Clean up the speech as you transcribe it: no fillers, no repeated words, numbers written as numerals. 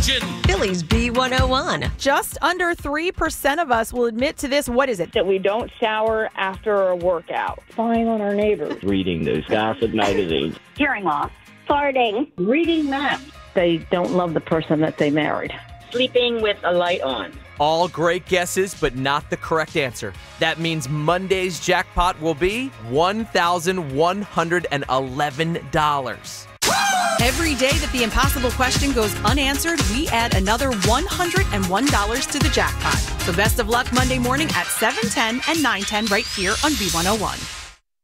question. Philly's B101. Just under 3% of us will admit to this. What is it? That we don't shower after a workout. Spying on our neighbors. Reading those gossip magazines. Hearing loss. Farting. Reading maps. They don't love the person that they married. Sleeping with a light on. All great guesses, but not the correct answer. That means Monday's jackpot will be $1,111. Every day that the impossible question goes unanswered, we add another $101 to the jackpot. So best of luck Monday morning at 7:10 and 9:10 right here on B101.